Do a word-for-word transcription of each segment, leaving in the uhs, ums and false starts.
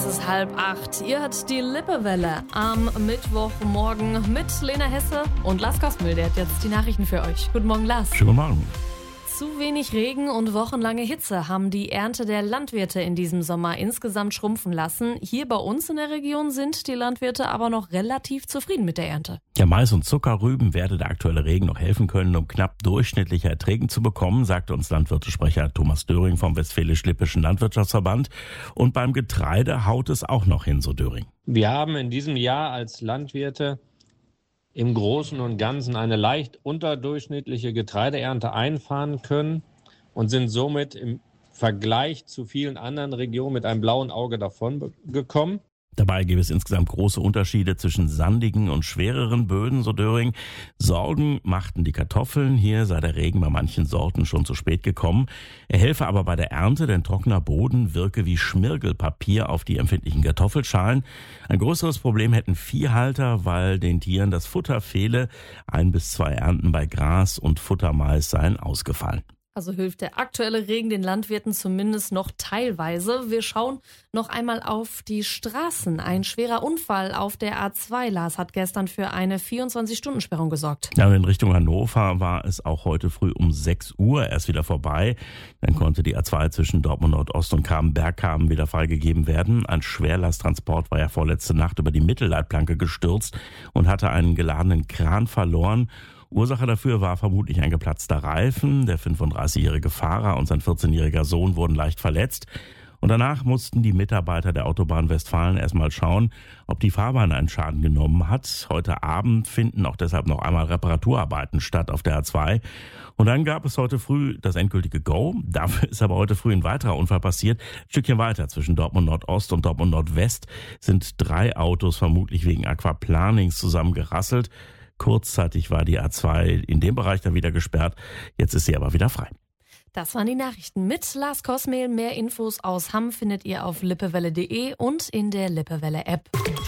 Es ist halb acht. Ihr hört die Lippewelle am Mittwochmorgen mit Lena Hesse und Lars Kosmel. Der hat jetzt die Nachrichten für euch. Guten Morgen, Lars. Schönen Morgen. Zu wenig Regen und wochenlange Hitze haben die Ernte der Landwirte in diesem Sommer insgesamt schrumpfen lassen. Hier bei uns in der Region sind die Landwirte aber noch relativ zufrieden mit der Ernte. Ja, Mais und Zuckerrüben werde der aktuelle Regen noch helfen können, um knapp durchschnittliche Erträge zu bekommen, sagte uns Landwirtesprecher Thomas Döring vom Westfälisch-Lippischen Landwirtschaftsverband. Und beim Getreide haut es auch noch hin, so Döring. Wir haben in diesem Jahr als Landwirte im Großen und Ganzen eine leicht unterdurchschnittliche Getreideernte einfahren können und sind somit im Vergleich zu vielen anderen Regionen mit einem blauen Auge davon gekommen. Dabei gibt es insgesamt große Unterschiede zwischen sandigen und schwereren Böden, so Döring. Sorgen machten die Kartoffeln. Hier sei der Regen bei manchen Sorten schon zu spät gekommen. Er helfe aber bei der Ernte, denn trockener Boden wirke wie Schmirgelpapier auf die empfindlichen Kartoffelschalen. Ein größeres Problem hätten Viehhalter, weil den Tieren das Futter fehle. Ein bis zwei Ernten bei Gras und Futtermais seien ausgefallen. Also hilft der aktuelle Regen den Landwirten zumindest noch teilweise. Wir schauen noch einmal auf die Straßen. Ein schwerer Unfall auf der A zwei, Lars, hat gestern für eine vierundzwanzig-Stunden-Sperrung gesorgt. Ja, in Richtung Hannover war es auch heute früh um sechs Uhr erst wieder vorbei. Dann konnte die A zwei zwischen Dortmund Nordost und Kamen-Bergkamen wieder freigegeben werden. Ein Schwerlasttransport war ja vorletzte Nacht über die Mittelleitplanke gestürzt und hatte einen geladenen Kran verloren. Ursache dafür war vermutlich ein geplatzter Reifen. Der fünfunddreißigjährige Fahrer und sein vierzehnjähriger Sohn wurden leicht verletzt. Und danach mussten die Mitarbeiter der Autobahn Westfalen erstmal schauen, ob die Fahrbahn einen Schaden genommen hat. Heute Abend finden auch deshalb noch einmal Reparaturarbeiten statt auf der A zwei. Und dann gab es heute früh das endgültige Go. Dafür ist aber heute früh ein weiterer Unfall passiert. Ein Stückchen weiter zwischen Dortmund Nordost und Dortmund Nordwest sind drei Autos vermutlich wegen Aquaplanings zusammengerasselt. Kurzzeitig war die A zwei in dem Bereich dann wieder gesperrt. Jetzt ist sie aber wieder frei. Das waren die Nachrichten mit Lars Kosmel. Mehr Infos aus Hamm findet ihr auf lippewelle punkt de und in der Lippewelle-App.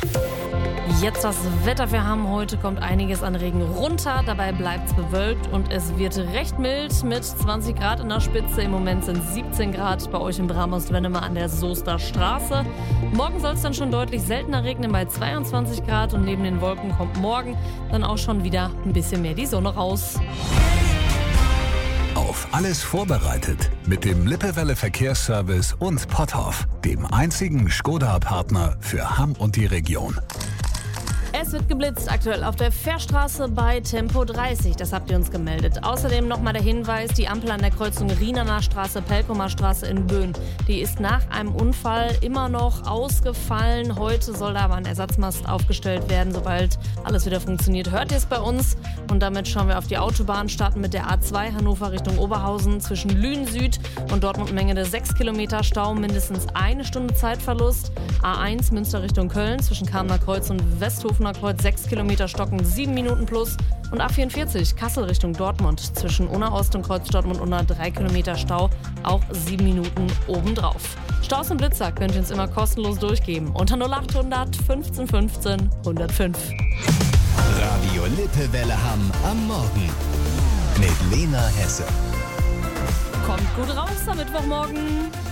Jetzt das Wetter für Hamm. Heute kommt einiges an Regen runter. Dabei bleibt es bewölkt und es wird recht mild mit zwanzig Grad in der Spitze. Im Moment sind siebzehn Grad bei euch in Bramers-Wennemar an der Soester Straße. Morgen soll es dann schon deutlich seltener regnen bei zweiundzwanzig Grad und neben den Wolken kommt morgen dann auch schon wieder ein bisschen mehr die Sonne raus. Auf alles vorbereitet mit dem Lippewelle Verkehrsservice und Potthoff, dem einzigen Skoda-Partner für Hamm und die Region. Es wird geblitzt aktuell auf der Fährstraße bei Tempo dreißig, das habt ihr uns gemeldet. Außerdem nochmal der Hinweis, die Ampel an der Kreuzung Rienaner Straße, Pelkomer Straße in Böen, die ist nach einem Unfall immer noch ausgefallen. Heute soll da aber ein Ersatzmast aufgestellt werden. Sobald alles wieder funktioniert, hört ihr es bei uns. Und damit schauen wir auf die Autobahn, starten mit der A zwei Hannover Richtung Oberhausen zwischen Lünen Süd und Dortmund Mengede sechs Kilometer Stau, mindestens eine Stunde Zeitverlust. A eins Münster Richtung Köln zwischen Kamener Kreuz und Westhofener Kreuz sechs Kilometer Stocken, sieben Minuten plus. Und A vierundvierzig Kassel Richtung Dortmund zwischen Unna Ost und Kreuz Dortmund Unna drei Kilometer Stau, auch sieben Minuten obendrauf. Staus und Blitzer könnt ihr uns immer kostenlos durchgeben unter null achthundert fünfzehn fünfzehn hundertfünf. Radio Lippewelle Hamm am Morgen mit Lena Hesse. Kommt gut raus am Mittwochmorgen.